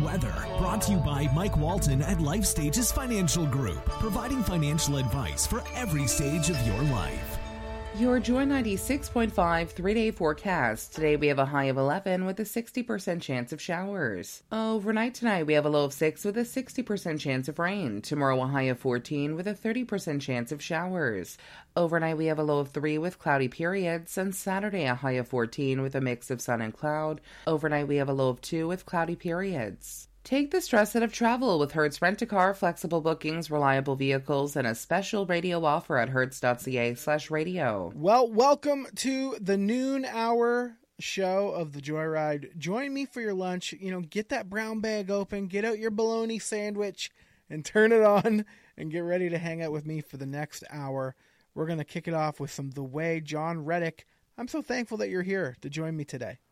weather. Brought to you by Mike Walton at Life Stages Financial Group, providing financial advice for every stage of your life. Your Joy 96.5 3-day forecast. Today we have a high of 11 with a 60% chance of showers. Overnight tonight we have a low of 6 with a 60% chance of rain. Tomorrow a high of 14 with a 30% chance of showers. Overnight we have a low of 3 with cloudy periods. And Saturday a high of 14 with a mix of sun and cloud. Overnight we have a low of 2 with cloudy periods. Take the stress out of travel with Hertz Rent-A-Car, flexible bookings, reliable vehicles, and a special radio offer at hertz.ca/radio. Well, welcome to the noon hour show of the Joyride. Join me for your lunch. Get that brown bag open, get out your bologna sandwich, and turn it on, and get ready to hang out with me for the next hour. We're going to kick it off with some The Way, John Reddick. I'm so thankful that you're here to join me today.